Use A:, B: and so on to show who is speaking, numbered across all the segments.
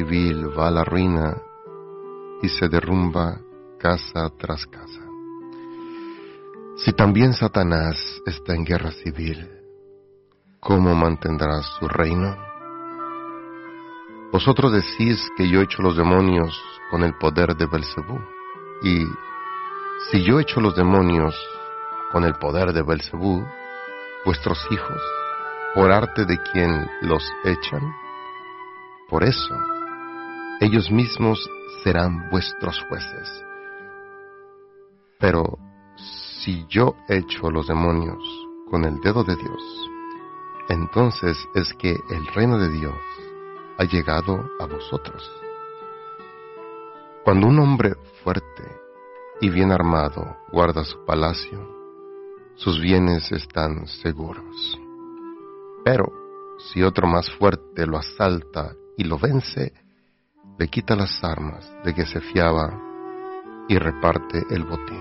A: civil va a la ruina y se derrumba casa tras casa. Si también Satanás está en guerra civil, ¿cómo mantendrá su reino? Vosotros decís que yo echo los demonios con el poder de Belcebú. Y si yo echo los demonios con el poder de Belcebú, vuestros hijos, por arte de quien los echan, por eso ellos mismos serán vuestros jueces. Pero si yo echo los demonios con el dedo de Dios, entonces es que el reino de Dios ha llegado a vosotros. Cuando un hombre fuerte y bien armado guarda su palacio, sus bienes están seguros. Pero si otro más fuerte lo asalta y lo vence, le quita las armas de que se fiaba y reparte el botín.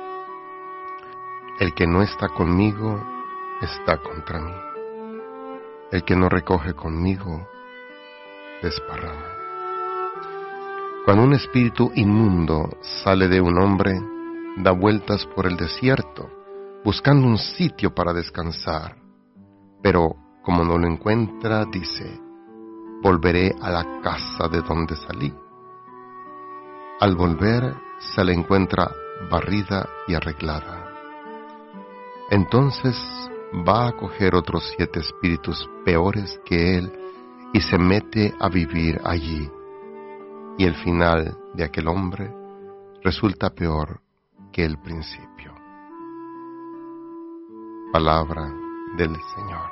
A: El que no está conmigo está contra mí. El que no recoge conmigo desparrama. Cuando un espíritu inmundo sale de un hombre, da vueltas por el desierto, buscando un sitio para descansar. Pero como no lo encuentra, dice: volveré a la casa de donde salí. Al volver, se la encuentra barrida y arreglada. Entonces va a coger otros 7 espíritus peores que él y se mete a vivir allí. Y el final de aquel hombre resulta peor que el principio. Palabra del Señor.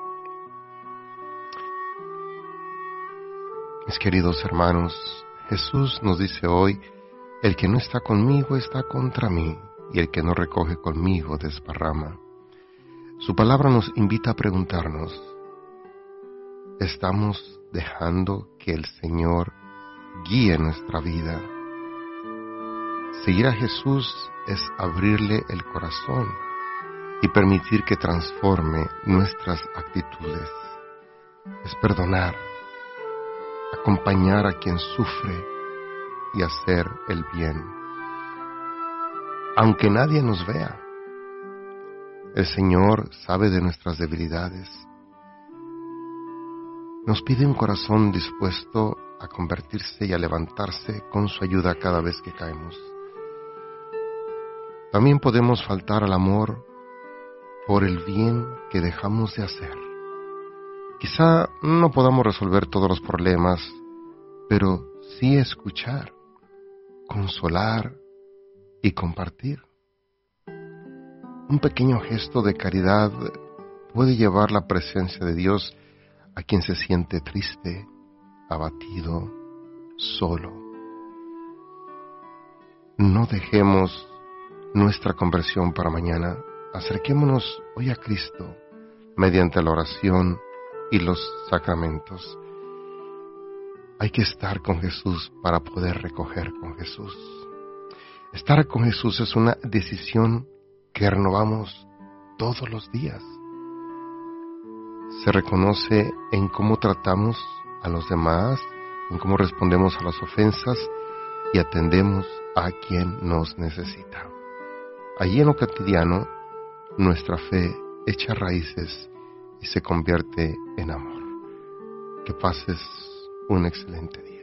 A: Mis queridos hermanos, Jesús nos dice hoy: el que no está conmigo está contra mí, y el que no recoge conmigo desparrama. Su palabra nos invita a preguntarnos: ¿estamos dejando que el Señor guíe nuestra vida? Seguir a Jesús es abrirle el corazón y permitir que transforme nuestras actitudes. Es perdonar, acompañar a quien sufre y hacer el bien. Aunque nadie nos vea, el Señor sabe de nuestras debilidades. Nos pide un corazón dispuesto a convertirse y a levantarse con su ayuda cada vez que caemos. También podemos faltar al amor por el bien que dejamos de hacer. Quizá no podamos resolver todos los problemas, pero sí escuchar, consolar y compartir. Un pequeño gesto de caridad puede llevar la presencia de Dios a quien se siente triste, abatido, solo. No dejemos nuestra conversión para mañana. Acerquémonos hoy a Cristo mediante la oración y los sacramentos. Hay que estar con Jesús para poder recoger con Jesús. Estar con Jesús es una decisión que renovamos todos los días. Se reconoce en cómo tratamos a los demás, en cómo respondemos a las ofensas y atendemos a quien nos necesita. Allí en lo cotidiano, nuestra fe echa raíces y se convierte en amor. Que pases un excelente día.